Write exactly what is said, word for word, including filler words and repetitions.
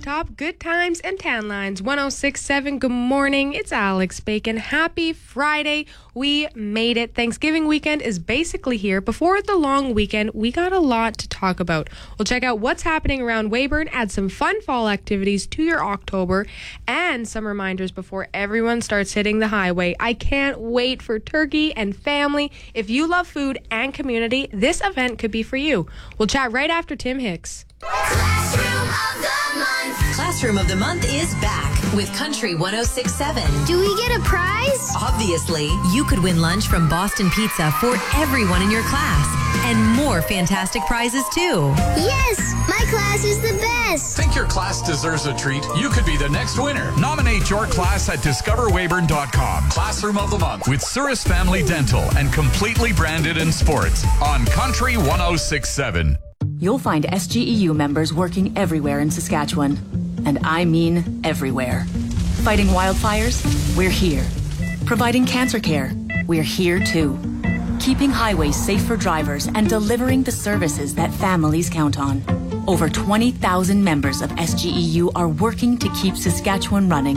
Top Good Times and Tan Lines one oh six point seven. Good morning. It's Alex Bacon. Happy Friday. We made it. Thanksgiving weekend is basically here. Before the long weekend, we got a lot to talk about. We'll check out what's happening around Weyburn, add some fun fall activities to your October, and some reminders before everyone starts hitting the highway. I can't wait for turkey and family. If you love food and community, this event could be for you. We'll chat right after Tim Hicks. Classroom of the Month. Classroom of the Month is back with Country one oh six point seven. Do we get a prize? Obviously, you could win lunch from Boston Pizza for everyone in your class. And more fantastic prizes, too. Yes! My class is the best! Think your class deserves a treat? You could be the next winner. Nominate your class at discover weyburn dot com. Classroom of the Month with Cirrus Family Dental and completely branded in sports on Country one oh six point seven. You'll find S G E U members working everywhere in Saskatchewan. And I mean everywhere. Fighting wildfires? We're here. Providing cancer care? We're here too. Keeping highways safe for drivers and delivering the services that families count on. Over twenty thousand members of S G E U are working to keep Saskatchewan running.